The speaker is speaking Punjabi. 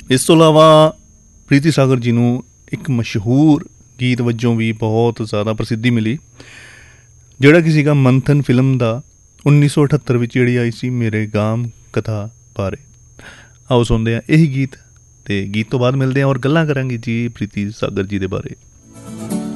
ਇਸ ਤੋਂ ਇਲਾਵਾ ਪ੍ਰੀਤੀ ਸਾਗਰ ਜੀ ਨੂੰ ਇੱਕ ਮਸ਼ਹੂਰ ਗੀਤ ਵਜੋਂ ਵੀ ਬਹੁਤ ਜ਼ਿਆਦਾ ਪ੍ਰਸਿੱਧੀ ਮਿਲੀ, ਜਿਹੜਾ ਕਿ ਸੀਗਾ ਮੰਥਨ ਫਿਲਮ ਦਾ 1978 ਵਿੱਚ ਜਿਹੜੀ ਆਈ ਸੀ ਮੇਰੇ ਗਾਮ ਕਥਾ ਬਾਰੇ। ਆਓ ਸੁਣਦੇ ਹਾਂ ਇਹੀ ਗੀਤ, ਅਤੇ ਗੀਤ ਤੋਂ ਬਾਅਦ ਮਿਲਦੇ ਹਾਂ ਔਰ ਗੱਲਾਂ ਕਰਾਂਗੇ ਜੀ ਪ੍ਰੀਤੀ ਸਾਗਰ ਜੀ ਦੇ ਬਾਰੇ।